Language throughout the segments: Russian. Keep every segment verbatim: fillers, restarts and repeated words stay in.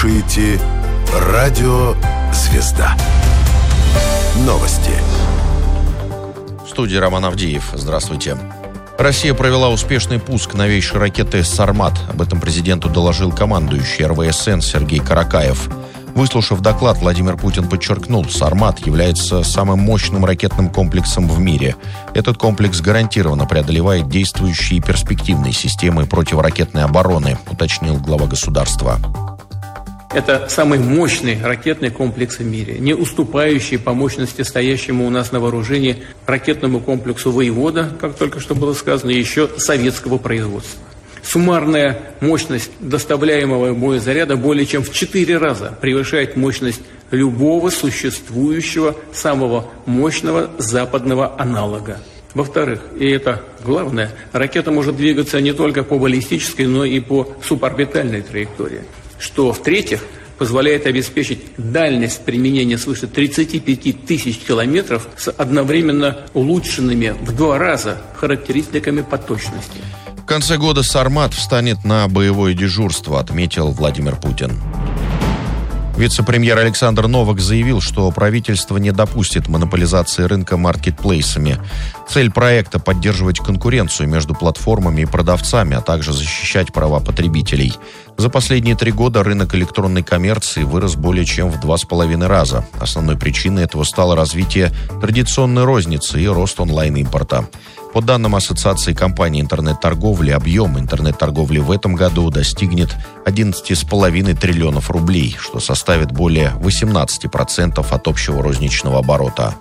слушаете «Радио Звезда». Новости. В студии Роман Авдеев. Здравствуйте. Россия провела успешный пуск новейшей ракеты «Сармат». Об этом президенту доложил командующий эр вэ эс эн Сергей Каракаев. Выслушав доклад, Владимир Путин подчеркнул, «Сармат» является самым мощным ракетным комплексом в мире. Этот комплекс гарантированно преодолевает действующие и перспективные системы противоракетной обороны, уточнил глава государства. Это самый мощный ракетный комплекс в мире, не уступающий по мощности стоящему у нас на вооружении ракетному комплексу «Воевода», как только что было сказано, еще советского производства. Суммарная мощность доставляемого боезаряда более чем в четыре раза превышает мощность любого существующего самого мощного западного аналога. Во-вторых, и это главное, ракета может двигаться не только по баллистической, но и по суборбитальной траектории, что, в-третьих, позволяет обеспечить дальность применения свыше тридцати пяти тысяч километров с одновременно улучшенными в два раза характеристиками по точности. В конце года «Сармат» встанет на боевое дежурство, отметил Владимир Путин. Вице-премьер Александр Новак заявил, что правительство не допустит монополизации рынка маркетплейсами. Цель проекта – поддерживать конкуренцию между платформами и продавцами, а также защищать права потребителей. За последние три года рынок электронной коммерции вырос более чем в два с половиной раза. Основной причиной этого стало развитие традиционной розницы и рост онлайн-импорта. По данным Ассоциации компаний интернет-торговли, объем интернет-торговли в этом году достигнет одиннадцати с половиной триллионов рублей, что составит более восемнадцати процентов от общего розничного оборота.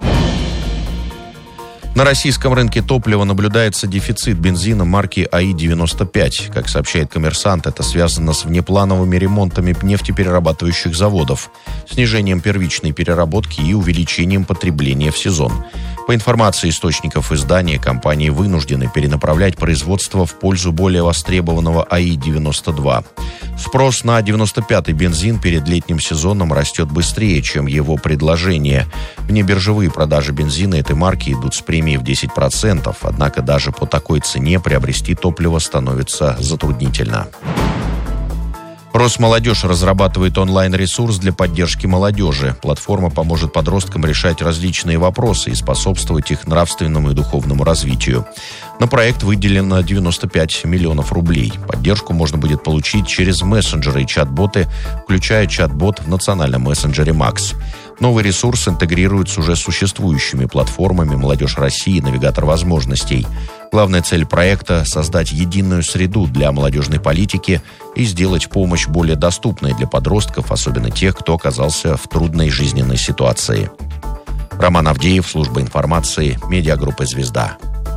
На российском рынке топлива наблюдается дефицит бензина марки а и девяносто пять. Как сообщает «Коммерсант», это связано с внеплановыми ремонтами нефтеперерабатывающих заводов, снижением первичной переработки и увеличением потребления в сезон. По информации источников издания, компании вынуждены перенаправлять производство в пользу более востребованного а и девяносто два. Спрос на девяносто пятый бензин перед летним сезоном растет быстрее, чем его предложение. Внебиржевые продажи бензина этой марки идут с премией в десять процентов, однако даже по такой цене приобрести топливо становится затруднительно. Росмолодежь разрабатывает онлайн-ресурс для поддержки молодежи. Платформа поможет подросткам решать различные вопросы и способствовать их нравственному и духовному развитию. На проект выделено девяносто пять миллионов рублей. Поддержку можно будет получить через мессенджеры и чат-боты, включая чат-бот в национальном мессенджере «Макс». Новый ресурс интегрирует с уже существующими платформами «Молодежь России» и «Навигатор возможностей». Главная цель проекта – создать единую среду для молодежной политики и сделать помощь более доступной для подростков, особенно тех, кто оказался в трудной жизненной ситуации. Роман Авдеев, служба информации, медиагруппа «Звезда».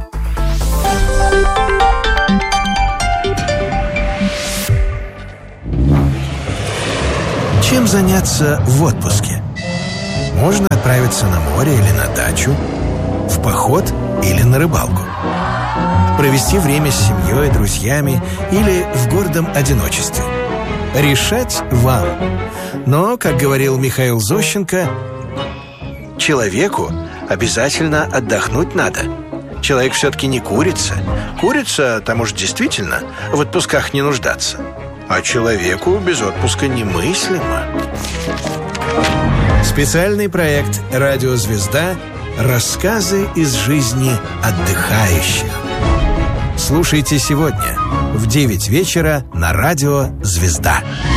Чем заняться в отпуске? Можно отправиться на море или на дачу, в поход или на рыбалку, провести время с семьей, друзьями или в гордом одиночестве. Решать вам. Но, как говорил Михаил Зощенко, человеку обязательно отдохнуть надо. Человек все-таки не курица. Курица, там уж действительно в отпусках не нуждаться. А человеку без отпуска немыслимо. Специальный проект «Радио Звезда» «Рассказы из жизни отдыхающих». Слушайте сегодня в девять вечера на «Радио Звезда».